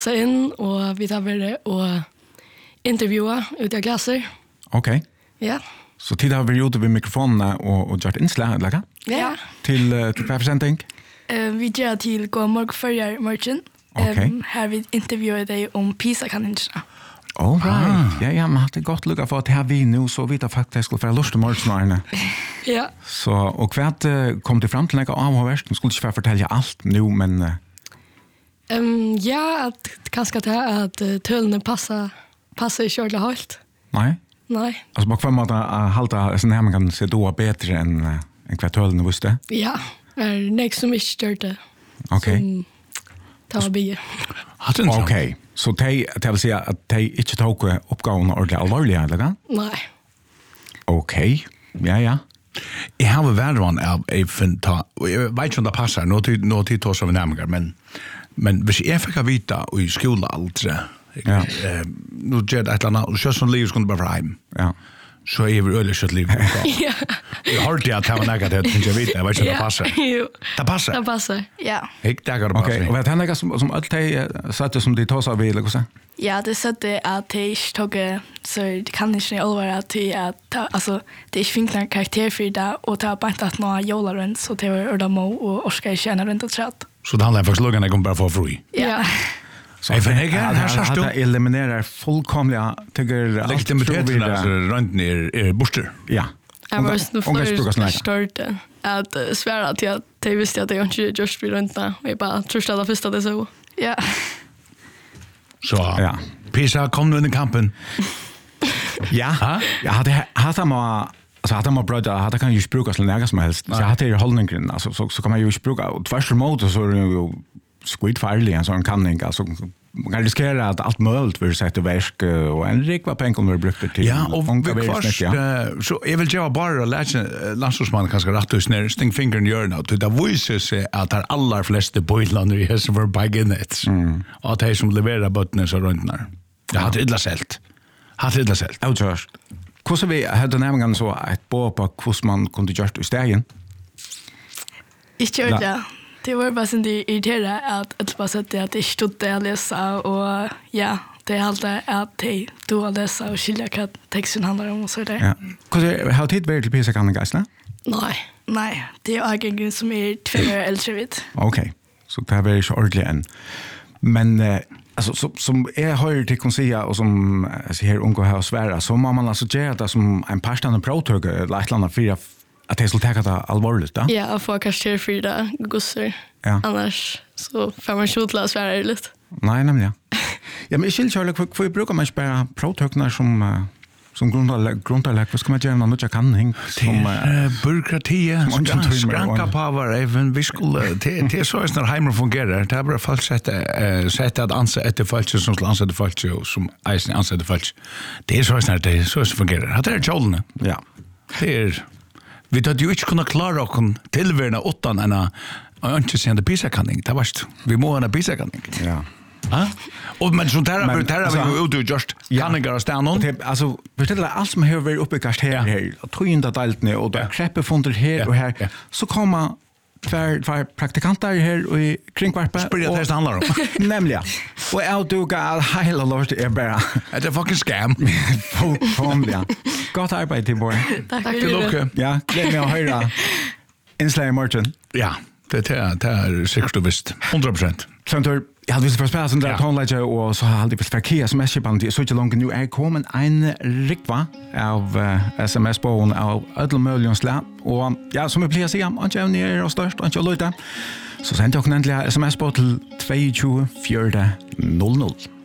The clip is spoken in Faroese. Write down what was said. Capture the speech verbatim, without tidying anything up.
Så in och vi tar väl och intervjua ut av klasser. Okej. Okay. Ja. Så tid har vi gjort vid mikrofonerna och, och gjort inslag, eller? Ja. Till, uh, till presenting? Uh, vi gör till gå morgon förra morgon. Okej. Okay. Um, här vi intervjuar dig om PISA-kaningarna. All right. Ah. Ja, ja, men det är gott lukka för att här vi nu så vet jag faktiskt skulle få lust till morgonen. Ja. Så, och vad uh, kom det fram till något avhåverst? Du skulle inte fortälja allt nu, men... Uh... Um, ja, att kanske det är att uh, tölne passar, passar i körla halt. Nej? Nej. Alltså, på kvar måte uh, halta sån här man kan se då bättre än, uh, än kvar tölne, visste? Ja, är nästa som inte stört det. Okej. Okay. Ta bie. Okej. Okay. Så de, det vill säga att de inte tog uppgåvorna ordentligt allvarliga, eller? Nej. Okej. Okay. Ja, ja. Jeg har vært hverdagen av jeg finner, jeg vet ikke om det passer, nå tid, nå tid tar vi nærmere, men, men hvis jeg fikk vite i skolealdre, ja. eh, nå gjør det et eller annet, og kjøtt som liv skulle bare fra hjem, ja. så er jeg øyelig kjøtt liv. Ja. Jeg har alltid at det var negativt, men jeg vet jeg vet ikke om det passer. Jo. Det passer? Det passer, ja. Ikke det det passer. Ok, og vet du henne som, som alt de satte som de tar seg av, eller hva så? Ja, det satte at de ikke tog, så det kan ikke alvare at de, at, altså, det ikke finnes noen karakter for det, og det har bare at noe jola rundt, så det var ordet må, og orsker ikke gjerne rundt og tratt. Så det handler faktisk lukkene jeg kommer bare få fri? Ja. Så jeg finner ikke, at det eliminerer fullkomlige tykker... Legitimiteten av rundt er, er borster? Ja. Jeg var sånn for størte at svære til at de visste at jeg ikke gjørst vid rundt, og jeg bare tror at det første det så. Ja. Så ja. Pisa kom nu in i kampen. Ja. Ja, hade hade man alltså hade man bröder hade kan ju bruka så nära som helst. Så hade ju hållningen alltså så så kan man ju bruka och tvärs emot så är det ju skit farlig en sån kanning alltså man kan riskera att allt möjligt för sätt och verk och en rik vad pengar vi brukar till. Ja, och först så jag vill ju bara läsa landstordsman kanske rätt ut ner sting finger in your note. Det visar sig att det alla flesta boilander i hästen för beginners. Mm. Och det som levererar bottnen så runt när. Jag hade illa selt. Hade illa selt. Outjust. Hur så vi hade nämligen så ett på på hur man kunde göra i stegen. Inte det. Det var bara sånt irriterande att att bara sätta att det stod där att läsa och ja, det är allt att det då att läsa och skilja vad texten handlar om och så där. Ja. Hur har tid varit till P C kan guys, nej? Nej, nej, det är ingen som är två år äldre vet. Okej. Så det är väl så ordentligt än. Men eh, alltså så, som är höjt till kan säga och som alltså här unga här svära så må man alltså göra det som en pastande protog eller ett annat för att det skulle ta det allvarligt då. Ja, och få kastar för det gossar. Ja. Annars så får man skjuta svära lite. Nej, nämligen. Ja, men jag skulle för för brukar man spara protognar som som grundlägg grundlägg vad ska man göra när jag kan hänga som byråkrati skranka power även vi skulle det det så är när hemma fungerar det är bara folk sätta sätta att anse ett folk som anser det folk som isen anser det folk det är så när det så fungerar det är jollen ja det är vi då ju inte kunna klara och tillvärna åttan en inte sen det pisa kanning det varst vi må en pisa kanning ja. Ja. Och men så där men där har vi ut just kanningar och stanna. Alltså beställa allt som har varit uppe kast här här. Jag tror inte att allt nu och då kreppe funter här och här så kommer tvär tvär praktikanter här och i kringvarpa. Sprid det handlar om. Nämligen. Och jag då går hela lort är bara. Det är fucking scam. Kom ja. Gott arbete till boy. Tack för det. Ja, glöm mig att höra. Inslag Martin. Ja, det är det är säkert visst. hundra procent. Center jag hade visst för spela sån där tonläge och så hade vi för Kia som S-band så inte långt nu är kommen en rikva av uh, S M S-bån av ödel möjligen slä och ja som vi blir se om att jag ner och störst och jag lite så sent jag kan äntligen S M S-båt till två två fyra noll noll